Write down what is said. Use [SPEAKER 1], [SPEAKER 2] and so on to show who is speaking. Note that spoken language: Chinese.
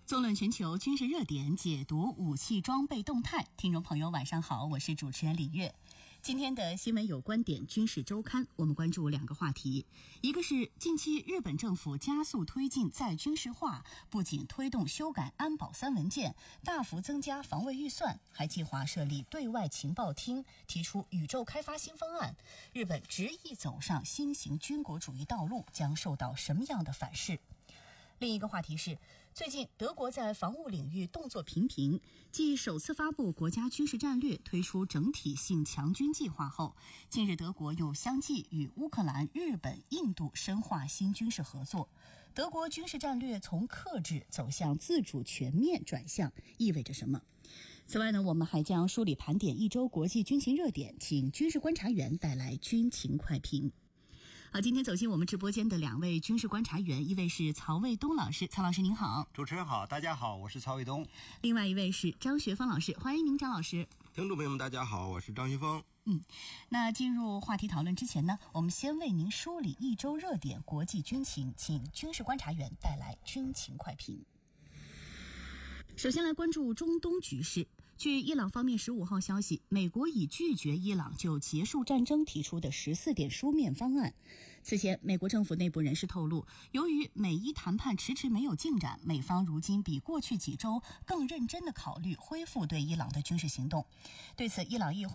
[SPEAKER 1] 纵论全球军事热点，解读武器装备动态。听众朋友晚上好，我是主持人李月。今天的新闻有观点军事周刊，我们关注两个话题，一个是近期日本政府加速推进再军事化，不仅推动修改安保3文件，大幅增加防卫预算，还计划设立对外情报厅，提出宇宙开发新方案。日本执意走上新型军国主义道路，将受到什么样的反噬？另一个话题是，最近德国在防务领域动作频频，继首次发布国家军事战略，推出整体性强军计划后，近日德国又相继与乌克兰、日本、印度深化新军事合作。德国军事战略从克制走向自主全面转向，意味着什么？此外呢，我们还将梳理盘点一周国际军情热点，请军事观察员带来军情快评。好，今天走进我们直播间的两位军事观察员，一位是曹卫东老师，曹老师您好。
[SPEAKER 2] 主持人好，大家好，我是曹卫东。
[SPEAKER 1] 另外一位是张学峰老师，欢迎您张老师。
[SPEAKER 3] 听众朋友们大家好，我是张学峰。
[SPEAKER 1] 那进入话题讨论之前呢，我们先为您梳理一周热点国际军情，请军事观察员带来军情快评。首先来关注中东局势。据伊朗方面15号消息，美国已拒绝伊朗就结束战争提出的14点书面方案。此前，美国政府内部人士透露，由于美伊谈判迟迟没有进展，美方如今比过去几周更认真地考虑恢复对伊朗的军事行动。对此，伊朗议会